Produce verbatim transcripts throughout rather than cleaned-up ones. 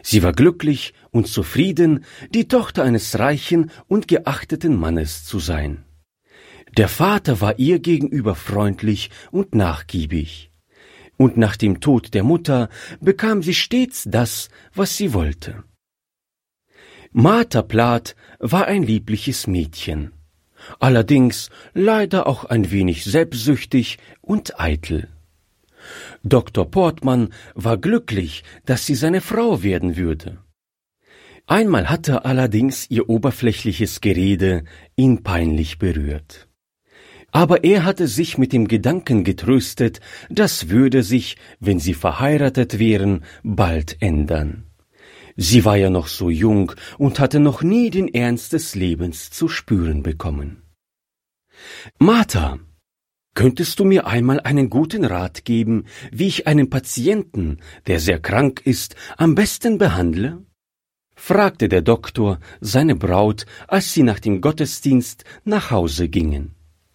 Sie war glücklich und zufrieden, die Tochter eines reichen und geachteten Mannes zu sein. Der Vater war ihr gegenüber freundlich und nachgiebig. Und nach dem Tod der Mutter bekam sie stets das, was sie wollte. Martha Plath war ein liebliches Mädchen, allerdings leider auch ein wenig selbstsüchtig und eitel. Doktor Portmann war glücklich, dass sie seine Frau werden würde. Einmal hatte allerdings ihr oberflächliches Gerede ihn peinlich berührt. Aber er hatte sich mit dem Gedanken getröstet, das würde sich, wenn sie verheiratet wären, bald ändern. Sie war ja noch so jung und hatte noch nie den Ernst des Lebens zu spüren bekommen. »Martha, könntest du mir einmal einen guten Rat geben, wie ich einen Patienten, der sehr krank ist, am besten behandle?« fragte der Doktor seine Braut, als sie nach dem Gottesdienst nach Hause gingen.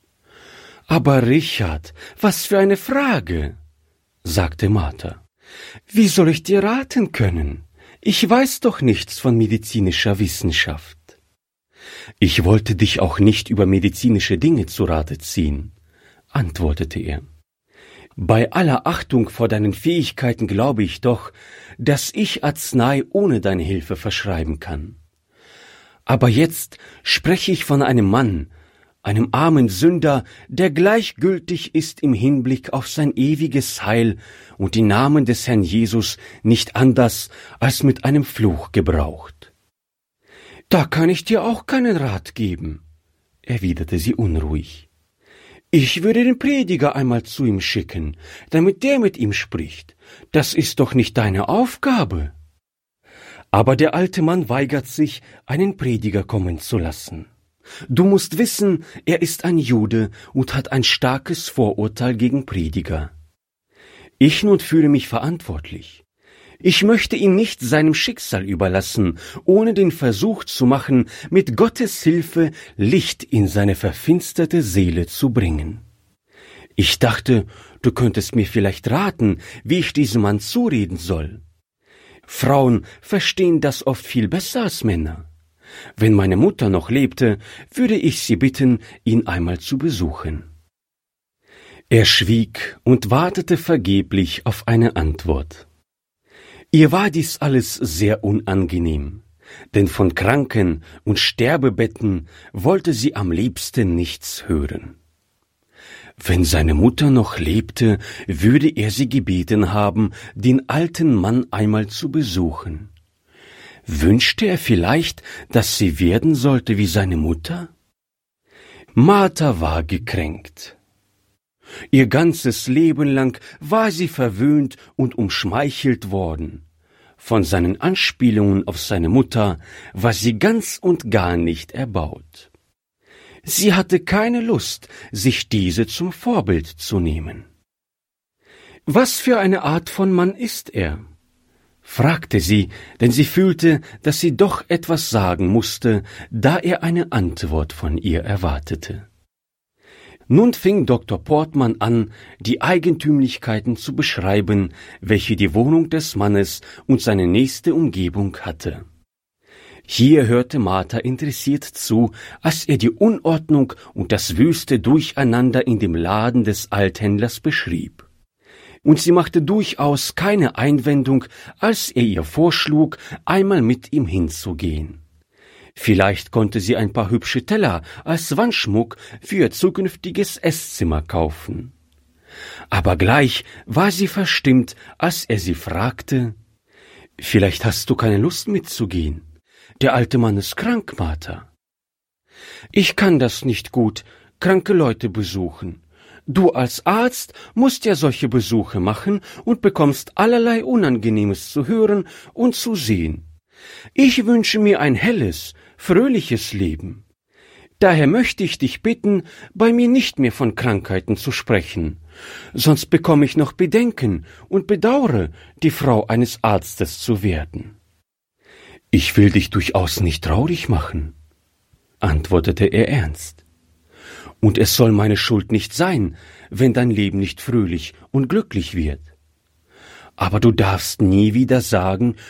»Aber Richard, was für eine Frage«, sagte Martha. »Wie soll ich dir raten können? Ich weiß doch nichts von medizinischer Wissenschaft.« »Ich wollte dich auch nicht über medizinische Dinge zu Rate ziehen«, antwortete er. »Bei aller Achtung vor deinen Fähigkeiten glaube ich doch, dass ich Arznei ohne deine Hilfe verschreiben kann. Aber jetzt spreche ich von einem Mann, einem armen Sünder, der gleichgültig ist im Hinblick auf sein ewiges Heil und den Namen des Herrn Jesus nicht anders als mit einem Fluch gebraucht.« »Da kann ich dir auch keinen Rat geben«, erwiderte sie unruhig. »Ich würde den Prediger einmal zu ihm schicken, damit der mit ihm spricht. Das ist doch nicht deine Aufgabe.« Aber der alte Mann weigert sich, einen Prediger kommen zu lassen. Du musst wissen, er ist ein Jude und hat ein starkes Vorurteil gegen Prediger. Ich nun fühle mich verantwortlich. Ich möchte ihn nicht seinem Schicksal überlassen, ohne den Versuch zu machen, mit Gottes Hilfe Licht in seine verfinsterte Seele zu bringen. Ich dachte, du könntest mir vielleicht raten, wie ich diesem Mann zureden soll. Frauen verstehen das oft viel besser als Männer. Wenn meine Mutter noch lebte, würde ich sie bitten, ihn einmal zu besuchen.« Er schwieg und wartete vergeblich auf eine Antwort. Ihr war dies alles sehr unangenehm, denn von Kranken und Sterbebetten wollte sie am liebsten nichts hören. Wenn seine Mutter noch lebte, würde er sie gebeten haben, den alten Mann einmal zu besuchen. Wünschte er vielleicht, dass sie werden sollte wie seine Mutter? Martha war gekränkt. Ihr ganzes Leben lang war sie verwöhnt und umschmeichelt worden. Von seinen Anspielungen auf seine Mutter war sie ganz und gar nicht erbaut. Sie hatte keine Lust, sich diese zum Vorbild zu nehmen. »Was für eine Art von Mann ist er?« fragte sie, denn sie fühlte, dass sie doch etwas sagen musste, da er eine Antwort von ihr erwartete. Nun fing Doktor Portmann an, die Eigentümlichkeiten zu beschreiben, welche die Wohnung des Mannes und seine nächste Umgebung hatte. Hier hörte Martha interessiert zu, als er die Unordnung und das wüste Durcheinander in dem Laden des Althändlers beschrieb. Und sie machte durchaus keine Einwendung, als er ihr vorschlug, einmal mit ihm hinzugehen. Vielleicht konnte sie ein paar hübsche Teller als Wandschmuck für ihr zukünftiges Esszimmer kaufen. Aber gleich war sie verstimmt, als er sie fragte, »Vielleicht hast du keine Lust mitzugehen? Der alte Mann ist krank, Martha.« »Ich kann das nicht gut, kranke Leute besuchen. Du als Arzt musst ja solche Besuche machen und bekommst allerlei Unangenehmes zu hören und zu sehen. Ich wünsche mir ein helles, fröhliches Leben. Daher möchte ich dich bitten, bei mir nicht mehr von Krankheiten zu sprechen, sonst bekomme ich noch Bedenken und bedauere, die Frau eines Arztes zu werden.« »Ich will dich durchaus nicht traurig machen«, antwortete er ernst. »Und es soll meine Schuld nicht sein, wenn dein Leben nicht fröhlich und glücklich wird. Aber du darfst nie wieder sagen,